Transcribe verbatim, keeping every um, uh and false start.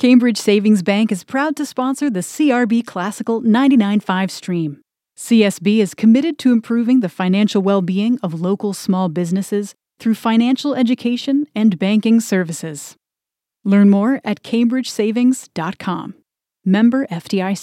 Cambridge Savings Bank is proud to sponsor the C R B Classical ninety-nine point five stream. C S B is committed to improving the financial well-being of local small businesses through financial education and banking services. Learn more at cambridge savings dot com. Member F D I C.